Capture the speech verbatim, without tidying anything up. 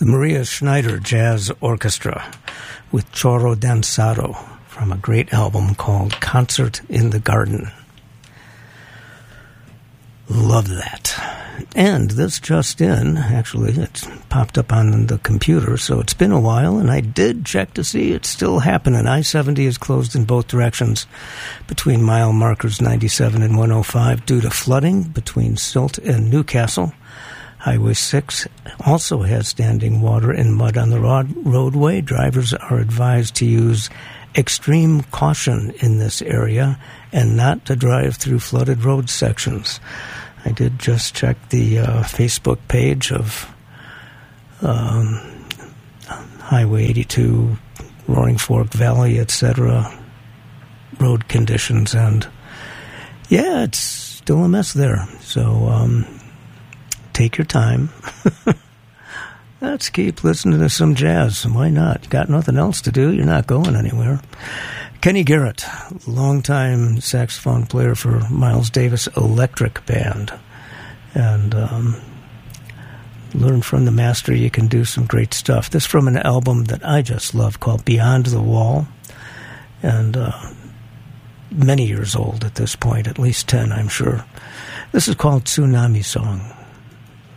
the Maria Schneider Jazz Orchestra with Choro Danzado from a great album called Concert in the Garden. Love that. And this just in, actually, it's popped up on the computer, so it's been a while, and I did check to see it's still happening. I seventy is closed in both directions between mile markers ninety-seven and one oh five due to flooding between Silt and Newcastle. Highway six also has standing water and mud on the road- roadway. Drivers are advised to use extreme caution in this area and not to drive through flooded road sections. I did just check the uh, Facebook page of um, Highway eighty-two, Roaring Fork Valley, et cetera, road conditions, and yeah, it's still a mess there. So um, take your time. Let's keep listening to some jazz. Why not? You got nothing else to do. You're not going anywhere. Kenny Garrett, longtime saxophone player for Miles Davis Electric Band. And um, learn from the master, you can do some great stuff. This from an album that I just love called Beyond the Wall. And uh, many years old at this point, at least ten, I'm sure. This is called Tsunami Song.